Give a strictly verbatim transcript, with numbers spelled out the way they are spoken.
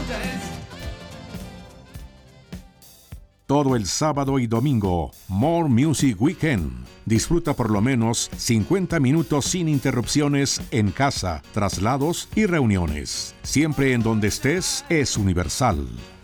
Todo el sábado y domingo, More Music Weekend. Disfruta por lo menos cincuenta minutos sin interrupciones en casa, traslados y reuniones. Siempre en donde estés es Universal.